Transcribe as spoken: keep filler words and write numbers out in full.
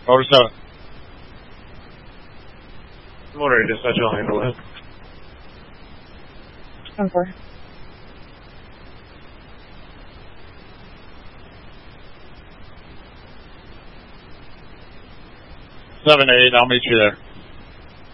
Over seven. Motor dispatch will handle it. ten four. seven eight, I'll meet you there.